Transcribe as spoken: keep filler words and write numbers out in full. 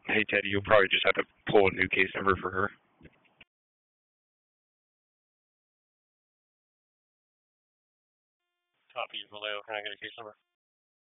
Hey, Teddy, you'll probably just have to pull a new case number for her. Copy, Vallejo. Can I get a case number?